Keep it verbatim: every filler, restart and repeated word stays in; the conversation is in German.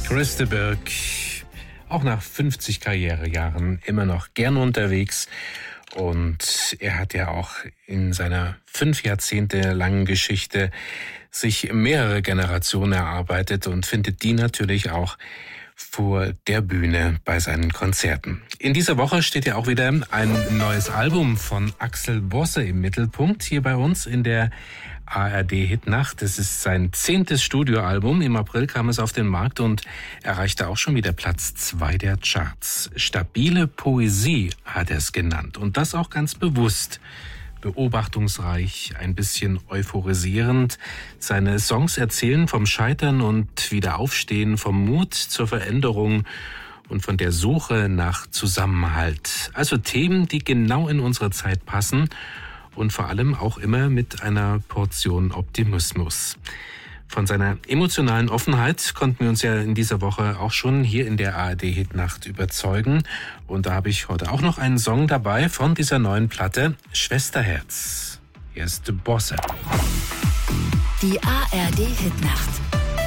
Chris de Burgh, auch nach fünfzig Karrierejahren immer noch gern unterwegs. Und er hat ja auch in seiner fünf Jahrzehnte langen Geschichte sich mehrere Generationen erarbeitet und findet die natürlich auch vor der Bühne bei seinen Konzerten. In dieser Woche steht ja auch wieder ein neues Album von Axel Bosse im Mittelpunkt hier bei uns in der A R D-Hitnacht. Das ist sein zehntes Studioalbum. Im April kam es auf den Markt und erreichte auch schon wieder Platz zwei der Charts. Stabile Poesie hat er es genannt. Und das auch ganz bewusst. Beobachtungsreich, ein bisschen euphorisierend. Seine Songs erzählen vom Scheitern und Wiederaufstehen, vom Mut zur Veränderung und von der Suche nach Zusammenhalt. Also Themen, die genau in unsere Zeit passen und vor allem auch immer mit einer Portion Optimismus. Von seiner emotionalen Offenheit konnten wir uns ja in dieser Woche auch schon hier in der A R D-Hitnacht überzeugen. Und da habe ich heute auch noch einen Song dabei von dieser neuen Platte, Schwesterherz. Hier ist Bosse. Die A R D-Hitnacht.